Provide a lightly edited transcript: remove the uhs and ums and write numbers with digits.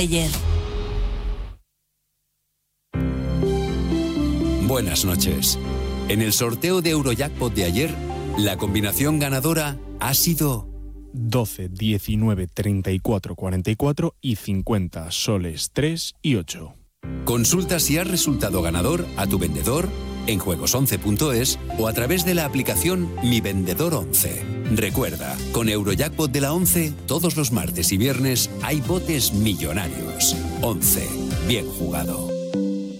Ayer. Buenas noches. En el sorteo de Eurojackpot de ayer, la combinación ganadora ha sido 12, 19, 34, 44 y 50, soles 3 y 8. Consulta si has resultado ganador a tu vendedor en juegos11.es o a través de la aplicación Mi Vendedor 11. Recuerda, con Eurojackpot de la 11, todos los martes y viernes hay botes millonarios. 11. Bien jugado.